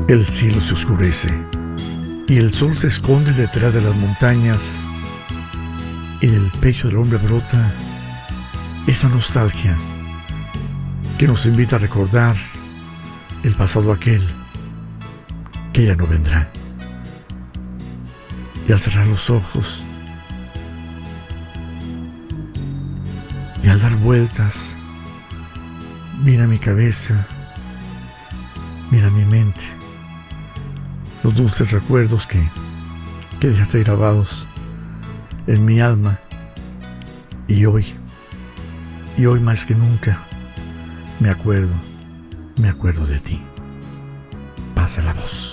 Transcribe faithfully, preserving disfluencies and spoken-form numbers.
El cielo se oscurece y el sol se esconde detrás de las montañas, y del pecho del hombre brota esa nostalgia que nos invita a recordar el pasado aquel que ya no vendrá. Y al cerrar los ojos y al dar vueltas, mira mi cabeza, mira mi mente, los dulces recuerdos que, que dejaste grabados en mi alma. Y hoy, y hoy más que nunca, me acuerdo, me acuerdo de ti. Pasa la voz.